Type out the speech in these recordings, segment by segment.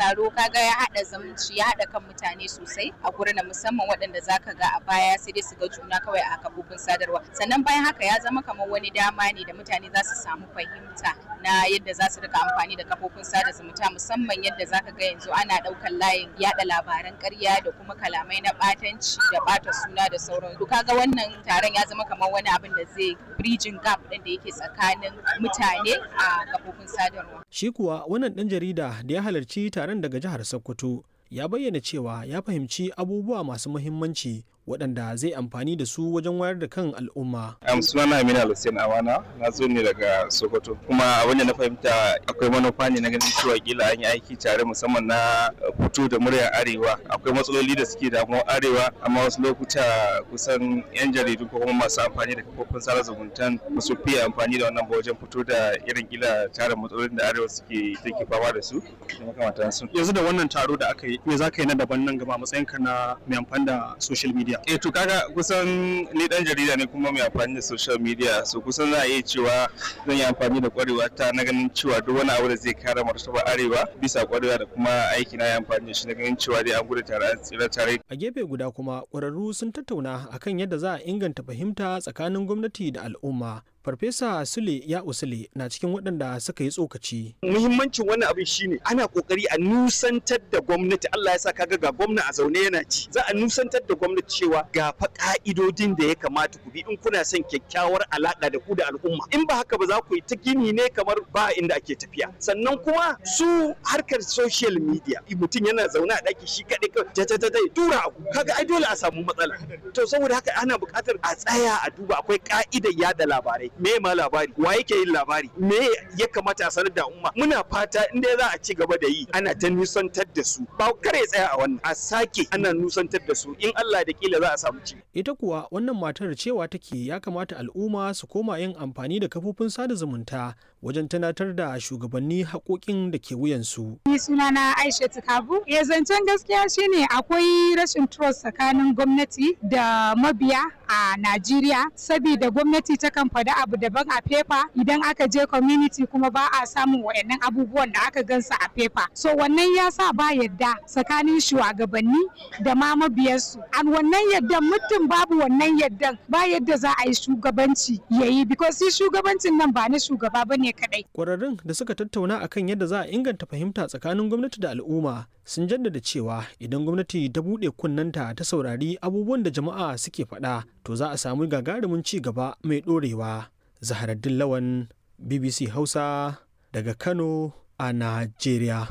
taro kaga ya haɗa zumunci, ya haɗa kan mutane sosai a gurin, musamman waɗanda zaka ga a baya sai dai su ga juna kawai a kafofin sadarwa. Sannan bayan haka ya zama kamar wani dama ne da mutane za su samu fahimta na yadda za su rika amfani da kafofin sada zumunta, musamman yadda zaka ga yanzu ana ɗaukar layin yaɗa labaran ƙarya da kuma kalamai na ɓatanci da ɓata suna da sauran. To kaga wannan taron ya zama kamar wani abin da zai bridging gap ɗin da yake tsakanin mutane a kafofin sadarwa. Shi kuwa wannan ɗan jarida da ya halarci taron daga jihar Sokoto ya bayyana cewa ya fahimci abubuwa masu muhimmanci waɗanda zai amfani da su wajen wayar da kan al'umma. Sunana Amina Hussein Awana, na zo ne daga Sokoto. Kuma abin da na fahimta akwai manufa ne na ganin cewa kila an yi aiki tare, musamman na fito da muryar Arewa. Akwai matsaloli da suke damuwar Arewa, amma wasu lokuta kusan 'yan jaridu ko kuma masu amfani da kafofin sada zumuntan su fiye amfani da wannan ba wajen fito da irin kila tarin matsalolin da Arewa take fama da su da makamantansu. Yanzu da wannan taro da aka yi, me za ka yi na daban nan gaba matsayinka na mai amfani da social media? To kaga kusan ni dan jarida ne kuma mai amfani da social media, so kusan za a iya cewa zan yi amfani da kwarewa ta na ganin cewa duk wani abu da zai kare martaba Arewa bisa kwarewa da kuma aiki na yi amfani da shi na ganin cewa dai an gudu tare an tsira tare. A gefe guda kuma ƙwararru sun tattauna akan yadda za a inganta fahimta tsakanin gwamnati da al'umma. Farfesa Sule ya Usule na cikin waɗanda suka yi tsokaci. Muhimmancin wannan abin shine ana kokari a nusantar da gwamnati. Allah ya sa kaga ga gwamna a zaune yana ci. Za a nusantar da gwamnati cewa ga fa ka'idodin da ya kamata ku bi in kuna son kyakkyawar alaka da ku da al'umma. In ba haka ba za ku yi ta gini ne kamar ba inda ake tafiya. Sannan kuma su harkar social media mutum yana zaune a ɗaki shi kaɗai tura abu. Kaga ai dole a samu matsala. To saboda haka ana buƙatar a tsaya a duba akwai ka'idar yada labarai. Me ma labari, wa yake yin labari, me ya kamata a sanar da umma. Muna fata inda za a ci gaba da yi ana ta nusantar da su, ba kare tsaya a wannan, a sake ana nusantar da su, in Allah da kila za a samu ci. Ita kuwa wannan matar cewa take ya kamata al'umma su koma yin amfani da kafofin sada zumunta wajen tunatar da shugabanni haƙoƙin da ke wuyansu. Ni sunana Aisha Kabu. Zancen gaskiya shine akwai rashin trust tsakanin gwamnati da mabiya a Najeriya, saboda gwamnati takan faɗi abu daban a fefa, idan aka je community kuma ba a samun wayannan abubuwan da aka gansa a fefa. So wannan ya sa ba yadda tsakanin shugabanni da ma mabiyarsu. An wannan yaddan mutum babu wannan yaddan ba yadda za a yi shugabanci yayi, because shi shugabancin nan ba na shugaba bane kadai. Kwararrun da suka tattauna akan yadda za a inganta fahimta tsakanin gwamnati da al'umma sun jaddada cewa idan gwamnati ta buɗe kunnanta ta saurari abubuwan da jama'a suke faɗa, to za a samu gagarumin ci gaba mai ɗorewa. Zaharaddin Lawan, BBC Hausa daga Kano a Najeriya.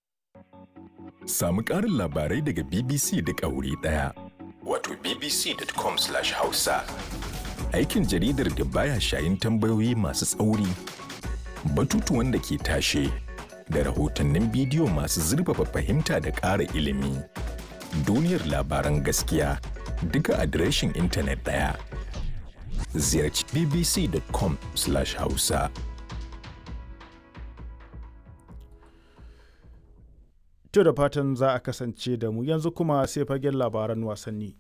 Samu ƙarin labarai daga BBC da wuri ɗaya. Wato bbc.com/hausa. Aikin jaridar da baya shayin tambayoyi masu tsauri, batutuwan da ke tashe, da rahotannin bidiyo masu zurfafa fahimta da ƙara ilimi. Duniyar labaran gaskiya duka adireshin intanet ɗaya. Ziyarci bbc.com/hausa. To da fatan za a kasance da mu yanzu kuma sai fagen labaran wasanni.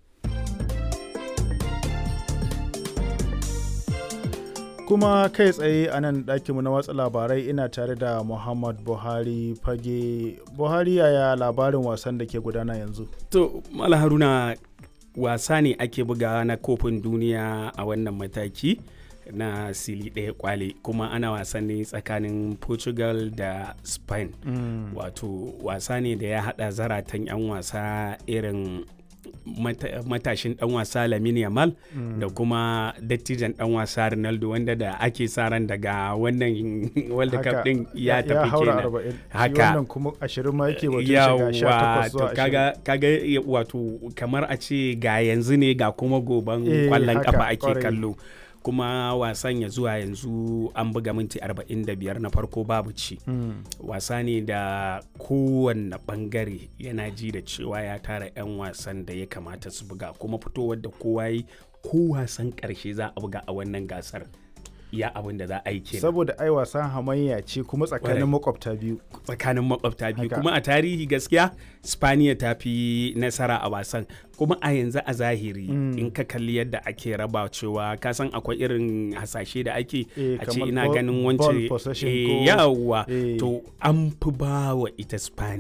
Kuma kai tsaye a nan ɗakinmu na watsa labarai ina tare da Muhammad Buhari fage. Buhari, yaya labarin wasan da ke gudana yanzu? To, Mala Haruna, wasa ne ake bugawa na kofin duniya a wannan mataki na sili ɗaya kwale, kuma ana wasan ne tsakanin Portugal da Spain. Wato wasa ne da ya haɗa zaratan 'yan wasa irin matashin dan wasa Lamine Yamal da kuma dattijan dan wasa Ronaldo, wanda da ake sa ran daga wannan World Cup din ya tafi kenan. Haka wannan kuma 20 ma yake wato shiga 18 zuwa 20. Kaga wato kamar a ce ga yanzu ne ga kuma goban kwallon kafa ake kallo. Kuma wasan ya zuwa yanzu an buga minti 45 na farko babu ci. Wasa ne da kowanne bangare yana ji da cewa ya tara 'yan wasan da ya kamata su buga, kuma fitowar da kowa yi ko wasan karshe za a buga a wannan gasar ya abin da za a yi kenan. Saboda ai wasan hamayya ce kuma tsakanin makwabta biyu. Kuma a tarihi gaskiya Spaniya ta fi nasara a wasan, kuma a yanzu a zahiri in ka kalli yadda ake raba cewa ka san akwai irin hasashe da ake a ce ina ganin wance yawa to an fi ba wa ita Spaniya